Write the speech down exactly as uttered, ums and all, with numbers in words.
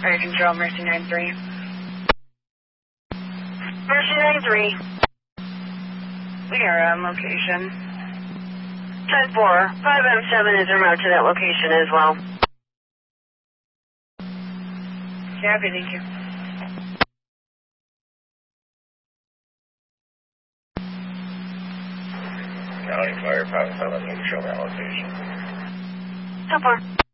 Fire Control, Mercy nine three. Mercy nine three. We are on location. ten four. five M seven is en route to that location as well. Copy, thank you. County Fire five seven, you can show that location. ten four.